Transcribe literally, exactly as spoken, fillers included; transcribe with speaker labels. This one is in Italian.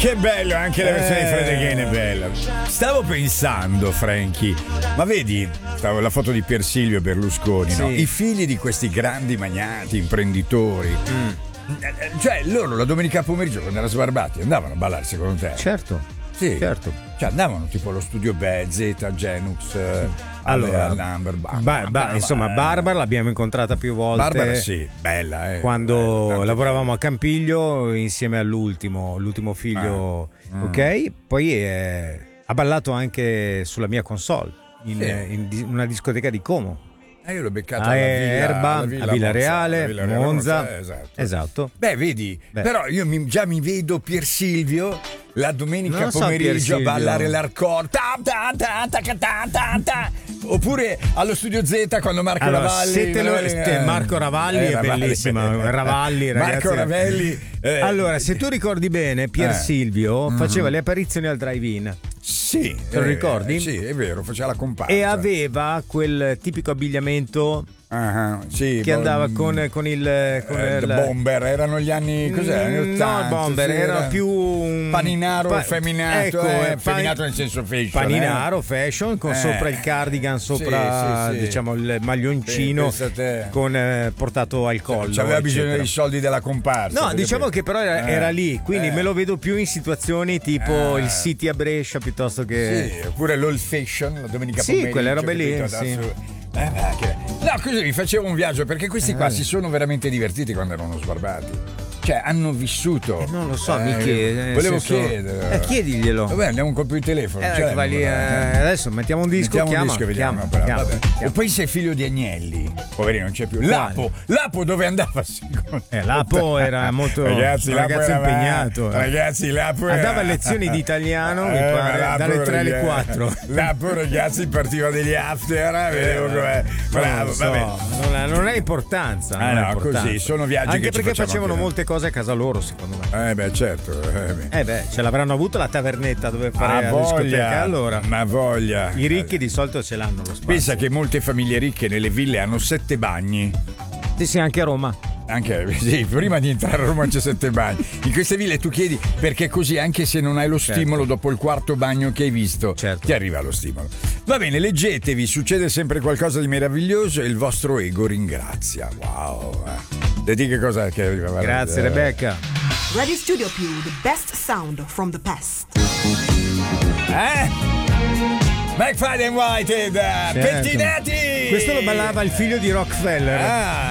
Speaker 1: Che bello, anche la versione
Speaker 2: Eh.
Speaker 1: di Fred Again è bella. Stavo pensando, Frankie, ma vedi, stavo la foto di Pier Silvio Berlusconi, no?
Speaker 2: Sì.
Speaker 1: I figli di questi grandi magnati, imprenditori.
Speaker 2: Mm.
Speaker 1: Eh, Cioè, loro la domenica pomeriggio, quando erano sbarbati, andavano a ballare, secondo te?
Speaker 2: Certo.
Speaker 1: Sì.
Speaker 2: Certo.
Speaker 1: Cioè, andavano tipo allo studio Bad, Z, Genux, eh,
Speaker 2: Allora,
Speaker 1: al Number.
Speaker 2: Ba- ba- insomma, Barbara l'abbiamo incontrata più volte.
Speaker 1: Barbara, sì, bella, eh.
Speaker 2: Quando
Speaker 1: Bella, tanto
Speaker 2: lavoravamo a Campiglio insieme all'ultimo, l'ultimo figlio,
Speaker 1: Ah.
Speaker 2: ok? Poi eh, ha ballato anche sulla mia console in,
Speaker 1: Sì.
Speaker 2: in di- una discoteca di Como.
Speaker 1: Eh, io l'ho beccata
Speaker 2: A
Speaker 1: alla Villa,
Speaker 2: Erba,
Speaker 1: alla Villa
Speaker 2: a Villareale,
Speaker 1: Monza, alla Villa
Speaker 2: Monza.
Speaker 1: Monza, esatto.
Speaker 2: Esatto.
Speaker 1: Beh, vedi,
Speaker 2: Beh.
Speaker 1: però io mi- già mi vedo Pier Silvio la domenica
Speaker 2: Non lo so, Pier
Speaker 1: pomeriggio a
Speaker 2: Silvio.
Speaker 1: ballare l'hardcore. Ta, ta, ta, ta, ta, ta, ta, ta. Oppure allo studio Z quando Marco
Speaker 2: Allora,
Speaker 1: Ravalli.
Speaker 2: se te lo-
Speaker 1: eh,
Speaker 2: te- Marco Ravalli è bellissimo, Ravalli, ragazzi.
Speaker 1: Marco Ravelli. eh,
Speaker 2: Allora, se tu ricordi bene, Pier
Speaker 1: Eh.
Speaker 2: Silvio faceva le apparizioni al drive-in
Speaker 1: sì,
Speaker 2: te lo
Speaker 1: eh,
Speaker 2: ricordi?
Speaker 1: Sì, è vero, faceva la comparsa.
Speaker 2: e aveva quel tipico abbigliamento
Speaker 1: Ah, sì,
Speaker 2: che
Speaker 1: bo-
Speaker 2: andava con, con il, con
Speaker 1: eh,
Speaker 2: il
Speaker 1: bomber, erano gli anni cos'è? Anni
Speaker 2: Mm, no,
Speaker 1: ottanta,
Speaker 2: il bomber
Speaker 1: sì,
Speaker 2: era
Speaker 1: era
Speaker 2: più un
Speaker 1: paninaro
Speaker 2: pa-
Speaker 1: effeminato,
Speaker 2: ecco,
Speaker 1: eh,
Speaker 2: pan-
Speaker 1: effeminato nel senso fashion,
Speaker 2: paninaro fashion con
Speaker 1: Eh.
Speaker 2: sopra il cardigan, sopra
Speaker 1: Sì, sì, sì.
Speaker 2: diciamo il
Speaker 1: Sì,
Speaker 2: maglioncino
Speaker 1: pensa te.
Speaker 2: con eh, portato al collo.
Speaker 1: C'aveva bisogno
Speaker 2: eccetera.
Speaker 1: dei soldi della comparsa.
Speaker 2: No,
Speaker 1: perché
Speaker 2: diciamo
Speaker 1: poi-
Speaker 2: che però era,
Speaker 1: Eh,
Speaker 2: era lì, quindi
Speaker 1: eh.
Speaker 2: me lo vedo più in situazioni tipo
Speaker 1: Eh.
Speaker 2: il City a Brescia piuttosto che
Speaker 1: Sì, oppure l'old fashion, la domenica
Speaker 2: Sì,
Speaker 1: pomeriggio.
Speaker 2: quelle robe lì,
Speaker 1: capito,
Speaker 2: sì.
Speaker 1: adesso- Eh, beh, che- No, così mi facevo un viaggio perché questi qua si sono veramente divertiti quando erano sbarbati. Cioè, hanno vissuto.
Speaker 2: non lo so,
Speaker 1: Eh,
Speaker 2: mi chiede. nel
Speaker 1: Volevo
Speaker 2: senso-
Speaker 1: chiedere.
Speaker 2: Eh, chiediglielo.
Speaker 1: Vabbè, andiamo un colpo di telefono.
Speaker 2: Eh,
Speaker 1: cioè,
Speaker 2: vai lì, eh,
Speaker 1: eh.
Speaker 2: adesso mettiamo un disco,
Speaker 1: Mettiamo
Speaker 2: chiama,
Speaker 1: un disco e vediamo.
Speaker 2: chiama,
Speaker 1: però,
Speaker 2: chiama,
Speaker 1: vabbè.
Speaker 2: chiama.
Speaker 1: E poi sei figlio di Agnelli. Poverino, non c'è più.
Speaker 2: Quale?
Speaker 1: Lapo, Lapo dove andava? secondo
Speaker 2: Eh, Lapo
Speaker 1: te?
Speaker 2: era molto
Speaker 1: ragazzi,
Speaker 2: un
Speaker 1: Lapo
Speaker 2: ragazzo
Speaker 1: era-
Speaker 2: impegnato.
Speaker 1: Ragazzi, Lapo era-
Speaker 2: Andava a lezioni di italiano, mi
Speaker 1: Eh,
Speaker 2: pare,
Speaker 1: ma Lapo,
Speaker 2: dalle tre alle
Speaker 1: ragazzi,
Speaker 2: quattro.
Speaker 1: Lapo, ragazzi, partiva degli after. eh, Vedevo com'è.
Speaker 2: Non
Speaker 1: Bravo,
Speaker 2: lo so,
Speaker 1: vabbè.
Speaker 2: non ha, non ha importanza.
Speaker 1: Ah,
Speaker 2: non ha
Speaker 1: no,
Speaker 2: importanza.
Speaker 1: così, sono viaggi
Speaker 2: Anche
Speaker 1: che ci
Speaker 2: perché
Speaker 1: facciamo
Speaker 2: facevano
Speaker 1: anche noi.
Speaker 2: molte cose a casa loro, secondo me.
Speaker 1: Eh, beh, certo. eh, beh.
Speaker 2: Eh beh, ce l'avranno avuto la tavernetta dove fare
Speaker 1: Ah,
Speaker 2: la discoteca,
Speaker 1: voglia,
Speaker 2: allora.
Speaker 1: ma voglia.
Speaker 2: I ricchi di solito ce l'hanno lo spazio.
Speaker 1: Pensa che molte famiglie ricche nelle ville hanno sette bagni.
Speaker 2: Sì, sì, anche a Roma.
Speaker 1: Anche sì, prima di entrare a Roma c'è sette bagni. In queste ville tu chiedi perché così, anche se non hai lo
Speaker 2: Certo.
Speaker 1: stimolo dopo il quarto bagno che hai visto,
Speaker 2: Certo.
Speaker 1: ti arriva lo stimolo. Va bene, leggetevi, succede sempre qualcosa di meraviglioso e il vostro ego ringrazia. Wow. eh. Di che cosa che arriva? Guarda,
Speaker 2: Grazie,
Speaker 1: eh.
Speaker 2: Rebecca.
Speaker 3: Radio Studio Più, the best sound from the past.
Speaker 1: Eh? McFadden Whited,
Speaker 2: Certo.
Speaker 1: pettinati!
Speaker 2: Questo lo ballava il figlio di Rockefeller.
Speaker 1: Ah,